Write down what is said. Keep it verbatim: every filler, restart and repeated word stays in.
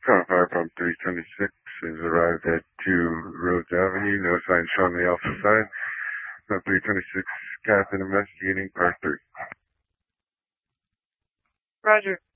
Car fire pump three twenty-six has arrived at two Rhodes Avenue. No signs shown on the alpha side. Pump three twenty-six, Captain investigating car three. Roger.